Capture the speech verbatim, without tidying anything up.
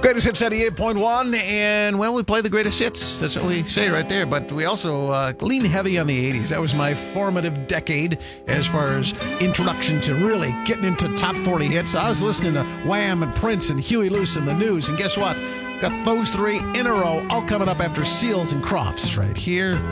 Greatest Hits eighty-eight point one, and, well, we play the greatest hits. That's what we say right there. But we also uh, lean heavy on the eighties. That was my formative decade as far as introduction to really getting into top forty hits. I was listening to Wham and Prince and Huey Lewis and the News, and guess what? Got those three in a row, all coming up after Seals and Crofts right here